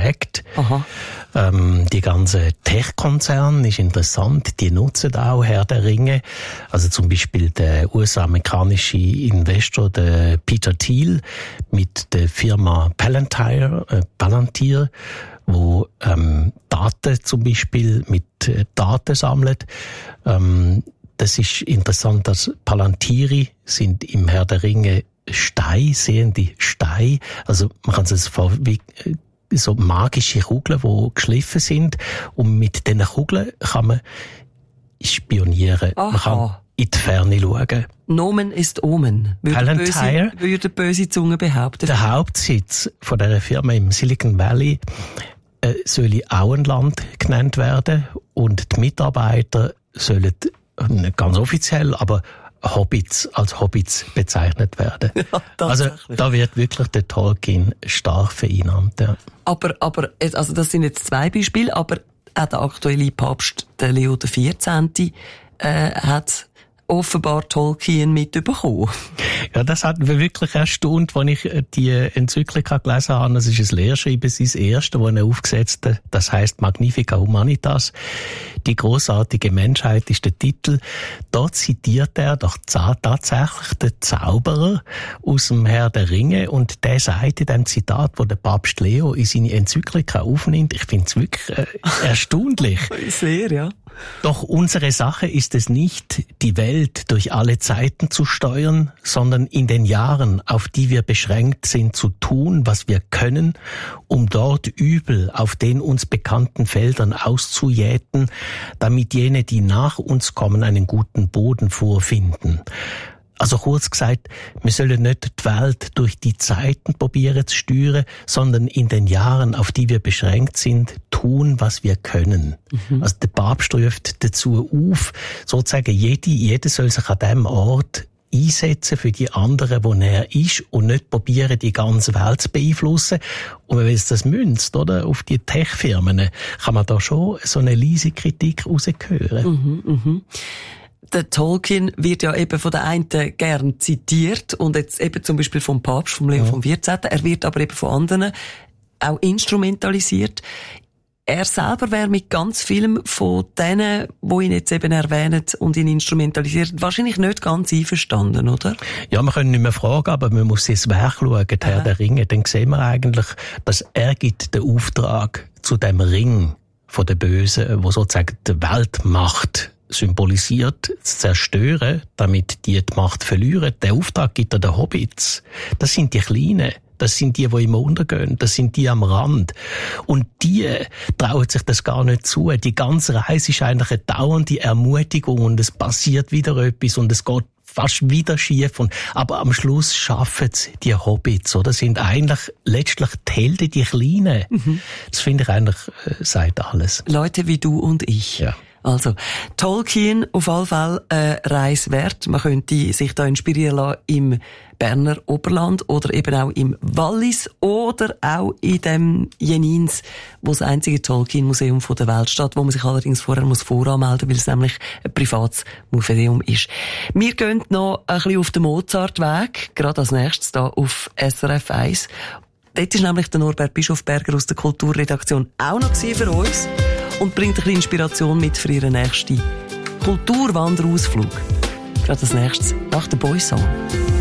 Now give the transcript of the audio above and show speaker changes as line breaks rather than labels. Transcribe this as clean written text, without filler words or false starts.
geprägt. Die ganze Tech-Konzerne ist interessant, die nutzen auch Herr der Ringe. Also zum Beispiel der US-amerikanische Investor, der Peter Thiel, mit der Firma Palantir, wo Daten zum Beispiel mit Daten sammelt. Das ist interessant, dass Palantiri sind im Herr der Ringe Steine, sehende Steine. Also man kann es wie so magische Kugeln, die geschliffen sind. Und mit diesen Kugeln kann man spionieren.
Aha.
Man kann in die Ferne schauen.
Nomen ist Omen, würde böse Zunge behaupten.
Der Hauptsitz von dieser Firma im Silicon Valley soll Auenland genannt werden. Und die Mitarbeiter sollen nicht ganz offiziell, aber als Hobbits bezeichnet werden.
Ja,
also da wird wirklich der Tolkien stark vereinnahmt. Ja.
Aber also das sind jetzt 2 Beispiele, aber auch der aktuelle Papst, der Leo XIV., hat offenbar Tolkien mitbekommen.
Ja, das hat mich wirklich erstaunt, als ich die Enzyklika gelesen habe. Das ist ein Lehrschreiben, sein erstes, das er aufgesetzt hat. Das heisst Magnifica Humanitas. Die grossartige Menschheit ist der Titel. Dort zitiert er doch tatsächlich den Zauberer aus dem Herr der Ringe und der sagt in dem Zitat, wo der Papst Leo in seine Enzyklika aufnimmt, ich finde es wirklich erstaunlich.
Sehr, ja.
Doch unsere Sache ist es nicht, die Welt durch alle Zeiten zu steuern, sondern in den Jahren, auf die wir beschränkt sind, zu tun, was wir können, um dort Übel auf den uns bekannten Feldern auszujäten, damit jene, die nach uns kommen, einen guten Boden vorfinden. Also kurz gesagt, wir sollen nicht die Welt durch die Zeiten probieren zu steuern, sondern in den Jahren, auf die wir beschränkt sind, tun, was wir können. Also der Papst ruft dazu auf, sozusagen jeder soll sich an diesem Ort einsetzen für die anderen, wo er ist und nicht probieren, die ganze Welt zu beeinflussen. Und wenn es das münzt, oder, auf die Tech-Firmen, kann man da schon so eine leise Kritik raushören.
Der Tolkien wird ja eben von der einen gern zitiert und jetzt eben zum Beispiel vom Papst, vom Leo XIV. Er wird aber eben von anderen auch instrumentalisiert. Er selber wäre mit ganz vielem von denen, die ihn jetzt eben erwähnen und ihn instrumentalisiert, wahrscheinlich nicht ganz einverstanden, oder? Ja,
wir können nicht mehr fragen, aber man muss ins Werk schauen, Herr der Ringe. Dann sehen wir eigentlich, dass er gibt den Auftrag zu dem Ring von der Bösen, wo sozusagen die Weltmacht symbolisiert, zu zerstören, damit die Macht verlieren. Der Auftrag gibt er den Hobbits. Das sind die Kleinen. Das sind die immer untergehen. Das sind die am Rand. Und die trauen sich das gar nicht zu. Die ganze Reise ist eigentlich eine dauernde Ermutigung und es passiert wieder etwas und es geht fast wieder schief. Aber am Schluss schaffen es die Hobbits, oder? Sind eigentlich letztlich die Helden, die Kleinen. Das finde ich eigentlich, sagt alles.
Leute wie du und ich.
Ja.
Also, Tolkien auf alle Fälle Reise wert. Man könnte sich da inspirieren lassen im Berner Oberland oder eben auch im Wallis oder auch in dem Jenins, wo das einzige Tolkien-Museum der Welt steht, wo man sich allerdings vorher voranmelden muss, weil es nämlich ein privates Museum ist. Wir gehen noch ein bisschen auf den Mozart-Weg, gerade als nächstes da auf SRF 1. Dort ist nämlich der Norbert Bischofberger aus der Kulturredaktion auch noch für uns und bringt ein bisschen Inspiration mit für ihren nächsten Kulturwanderausflug. Gerade als nächstes nach dem Boy-Song.